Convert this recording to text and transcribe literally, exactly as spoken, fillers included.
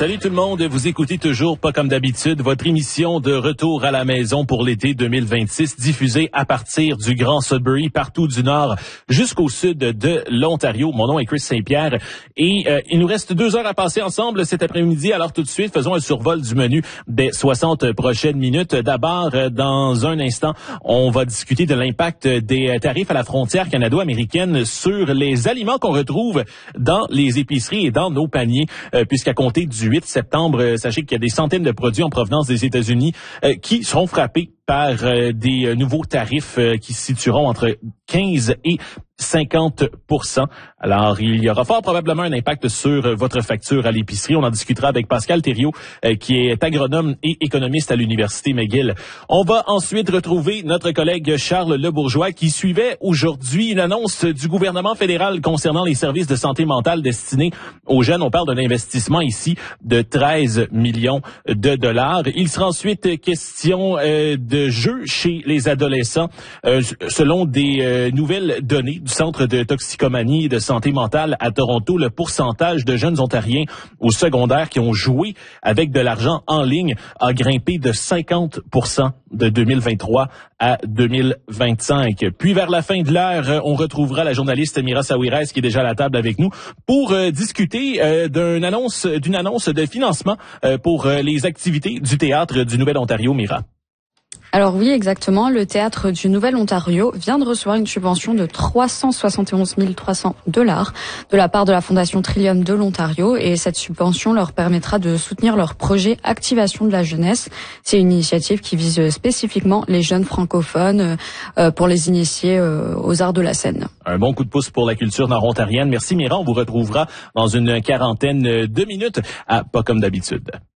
Salut tout le monde, vous écoutez toujours Pas comme d'habitude, votre émission de retour à la maison pour l'été deux mille vingt-six, diffusée à partir du Grand Sudbury, partout du nord jusqu'au sud de l'Ontario. Mon nom est Chris Saint-Pierre et euh, il nous reste deux heures à passer ensemble cet après-midi. Alors tout de suite, faisons un survol du menu des soixante prochaines minutes. D'abord, euh, dans un instant, on va discuter de l'impact des tarifs à la frontière canado-américaine sur les aliments qu'on retrouve dans les épiceries et dans nos paniers, euh, puisqu'à compter du huit septembre, euh, sachez qu'il y a des centaines de produits en provenance des États-Unis euh, qui seront frappés par euh, des euh, nouveaux tarifs euh, qui se situeront entre quinze et cinquante pour cent. Alors, il y aura fort probablement un impact sur euh, votre facture à l'épicerie. On en discutera avec Pascal Thériault, euh, qui est agronome et économiste à l'Université McGill. On va ensuite retrouver notre collègue Charles Lebourgeois, qui suivait aujourd'hui une annonce du gouvernement fédéral concernant les services de santé mentale destinés aux jeunes. On parle d'un investissement ici de treize millions de dollars. Il sera ensuite question euh, de jeux chez les adolescents, euh, selon des euh, nouvelles données du Centre de toxicomanie et de santé mentale à Toronto. Le pourcentage de jeunes Ontariens au secondaire qui ont joué avec de l'argent en ligne a grimpé de cinquante pour cent de deux mille vingt-trois à deux mille vingt-cinq. Puis vers la fin de l'heure, on retrouvera la journaliste Mira Saouires qui est déjà à la table avec nous pour euh, discuter euh, d'une annonce, d'une annonce de financement euh, pour euh, les activités du théâtre du Nouvel-Ontario. Mira. Alors oui, exactement. Le Théâtre du Nouvel-Ontario vient de recevoir une subvention de trois cent soixante et onze mille trois cents dollars de la part de la Fondation Trillium de l'Ontario, et cette subvention leur permettra de soutenir leur projet Activation de la jeunesse. C'est une initiative qui vise spécifiquement les jeunes francophones euh, pour les initier euh, aux arts de la scène. Un bon coup de pouce pour la culture nord-ontarienne. Merci Mira, on vous retrouvera dans une quarantaine de minutes à Pas comme d'habitude.